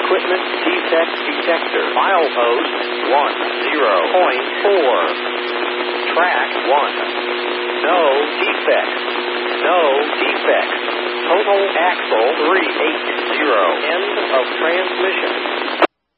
equipment defect detector. Milepost 10.4. Track 1. No defects. No defects. Total axle 380. End of transmission.